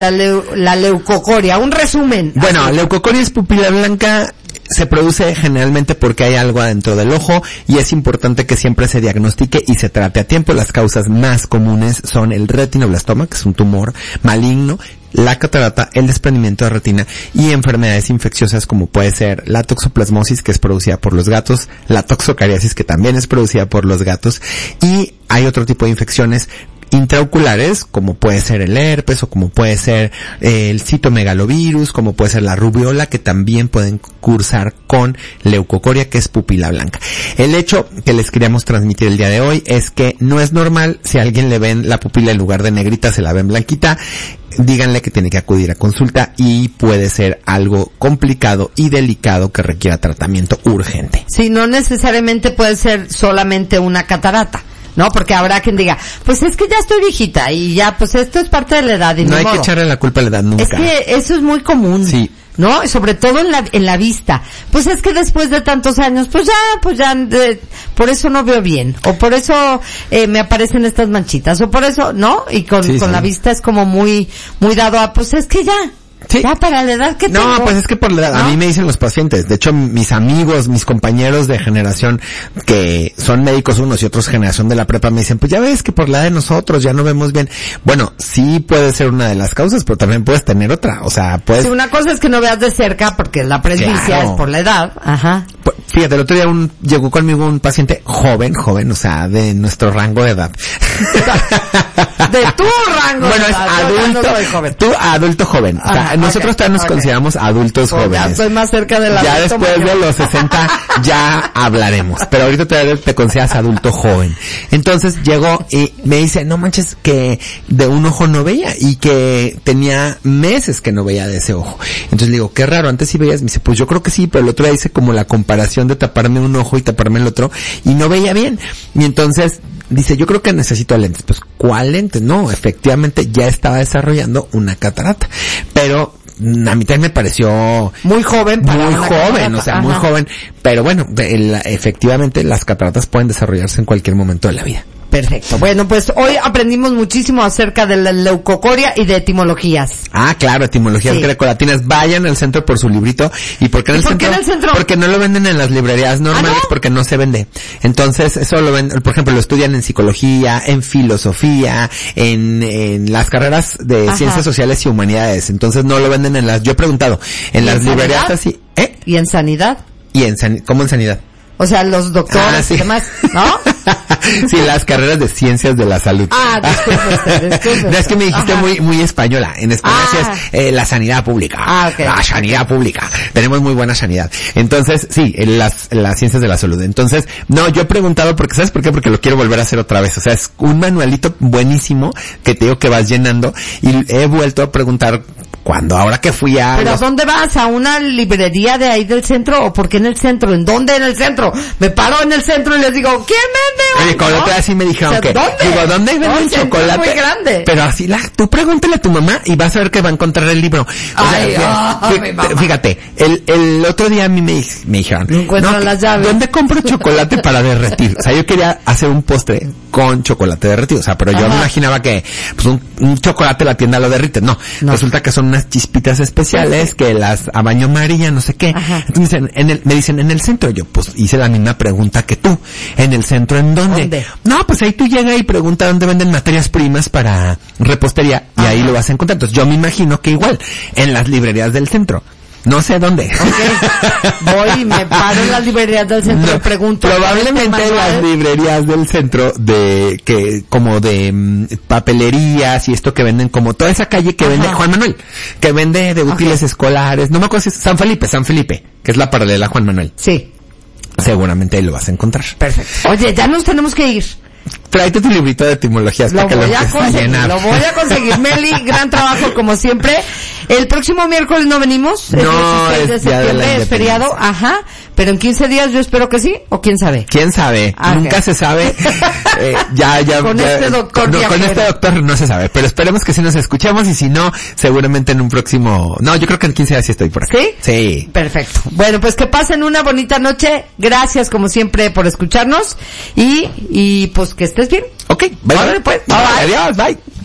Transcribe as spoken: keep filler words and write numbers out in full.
La, leu, la leucocoria, un resumen. Bueno, así. leucocoria es pupila blanca, se produce generalmente porque hay algo adentro del ojo y es importante que siempre se diagnostique y se trate a tiempo. Las causas más comunes son el retinoblastoma, que es un tumor maligno, la catarata, el desprendimiento de retina y enfermedades infecciosas como puede ser la toxoplasmosis, que es producida por los gatos, la toxocariasis, que también es producida por los gatos, y hay otro tipo de infecciones intraoculares, como puede ser el herpes o como puede ser eh, el citomegalovirus, como puede ser la rubiola, que también pueden cursar con leucocoria, que es pupila blanca. El hecho que les queríamos transmitir el día de hoy es que no es normal si a alguien le ven la pupila en lugar de negrita se la ven blanquita. Díganle que tiene que acudir a consulta y puede ser algo complicado y delicado que requiera tratamiento urgente. Sí, no necesariamente puede ser solamente una catarata, ¿no? Porque habrá quien diga, pues es que ya estoy viejita y ya, pues esto es parte de la edad y no ni hay modo. que echarle la culpa a la edad nunca. Es que eso es muy común. Sí. ¿No? Sobre todo en la, en la vista. Pues es que después de tantos años, pues ya, pues ya, de, por eso no veo bien. O por eso, eh, me aparecen estas manchitas. O por eso, ¿no? Y con, sí, con sí. la vista es como muy, muy dado a, pues es que ya. Sí. Ya para la edad que no, tengo. No, pues es que por la edad, ¿no? A mí me dicen los pacientes, de hecho mis amigos, mis compañeros de generación que son médicos unos y otros generación de la prepa me dicen, pues ya ves que por la edad de nosotros ya no vemos bien. Bueno, sí puede ser una de las causas, pero también puedes tener otra, o sea, puedes... Sí, una cosa es que no veas de cerca porque la presbicia Claro. es por la edad, ajá. Fíjate, el otro día un, llegó conmigo un paciente joven, joven, o sea, de nuestro rango de edad. De tu rango bueno, de es edad. Yo adulto, no soy joven. tú adulto joven. O sea, Ajá, nosotros okay, todavía nos okay. consideramos adultos Pues jóvenes. ya estoy más cerca de la Ya adulto después mayor. de los sesenta ya hablaremos, pero ahorita todavía te consideras adulto joven. Entonces llegó y me dice, no manches, que de un ojo no veía y que tenía meses que no veía de ese ojo. Entonces le digo, qué raro, antes sí veías. Me dice, pues yo creo que sí, pero el otro día hice como la comparación de taparme un ojo y taparme el otro y no veía bien. Y entonces dice, yo creo que necesito lentes. Pues, ¿cuál lentes? No, efectivamente ya estaba desarrollando una catarata, pero a mí también me pareció muy joven para muy una joven, catarata. o sea, Ajá. muy joven, pero bueno, el, efectivamente las cataratas pueden desarrollarse en cualquier momento de la vida. Perfecto. Bueno, pues hoy aprendimos muchísimo acerca de la leucocoria y de etimologías. Ah, claro, etimologías Sí. grecolatinas. Vayan al centro por su librito. ¿Y por qué en el, ¿Y por centro? qué en el centro? Porque no lo venden en las librerías normales, ¿Ah, no? porque no se vende. Entonces, eso lo ven, por ejemplo, lo estudian en psicología, en filosofía, en, en las carreras de Ajá. ciencias sociales y humanidades. Entonces no lo venden en las, yo he preguntado, en ¿Y las en librerías sanidad? así, ¿eh? ¿Y en sanidad? Y en san, ¿cómo en sanidad? O sea, los doctores Ah, sí. y demás, ¿no? Sí, las carreras de ciencias de la salud. Ah, disculpe usted, disculpe No, es que me usted. dijiste Ajá. muy muy española. En España Ah. sí es eh, la sanidad pública. Ah, ok. La sanidad pública. Tenemos muy buena sanidad. Entonces, sí, en las, las ciencias de la salud. Entonces, no, yo he preguntado porque, ¿sabes por qué? Porque lo quiero volver a hacer otra vez. O sea, es un manualito buenísimo que te digo que vas llenando y he vuelto a preguntar cuando, ahora que fui a... ¿Pero los- dónde vas? ¿A una librería de ahí del centro? ¿O por qué en el centro? ¿En dónde en el centro? Me paro en el centro y les digo, ¿quién vende? Oye, con la otra vez sí me dijeron O sea, que, ¿dónde? digo, ¿dónde No, venden el centro es chocolate? muy grande. Pero así la, tú pregúntale a tu mamá y vas a ver que va a encontrar el libro. O Ay, sea, ay, fí- mi mamá. fíjate, el, el otro día a mí me, me dijeron, No encuentran que- las llaves. ¿dónde compro chocolate para derretir? O sea, yo quería hacer un postre con chocolate derretido, o sea, pero yo Ajá. me imaginaba que, pues un, un chocolate la tienda lo derrite. No, No. resulta que son unas chispitas especiales que las a baño María, no sé qué. Ajá. Entonces en, en el, me dicen, en el centro. Yo, pues, hice la misma pregunta que tú. ¿En el centro en dónde? ¿Dónde? No, pues ahí tú llegas y pregunta dónde venden materias primas para repostería y Ajá. ahí lo vas a encontrar. Entonces yo me imagino que igual, en las librerías del centro. No sé dónde. Ok. Voy y me paro en las librerías del centro No, y pregunto. probablemente en ¿este las manual? librerías del centro de que como de mm, papelerías y esto que venden, como toda esa calle que Ajá. vende Juan Manuel, que vende de útiles escolares, no me acuerdo si es San Felipe, San Felipe, que es la paralela a Juan Manuel. Sí. Seguramente ahí lo vas a encontrar. Perfecto. Oye, ya nos tenemos que ir. Tráete tu librito de etimologías Lo para que lo voy a empieces a conseguir, llenar. lo voy a conseguir. Meli, gran trabajo como siempre. El próximo miércoles no venimos. El No, dieciséis de es Día de la septiembre es feriado. Independencia. Ajá. Pero en quince días yo espero que sí, o quién sabe. ¿Quién sabe? Ah, Nunca ok. se sabe. Eh, ya, ya, Con ya- este doctor no, con viajero. este doctor no se sabe, pero esperemos que sí nos escuchemos y si no, seguramente en un próximo, no, yo creo que en quince días sí estoy por aquí. ¿Sí? Sí. Perfecto. Bueno, pues que pasen una bonita noche. Gracias como siempre por escucharnos y, y pues que estés bien. Ok, bye, Órale, bye. pues. Bye, Bye. adiós, bye.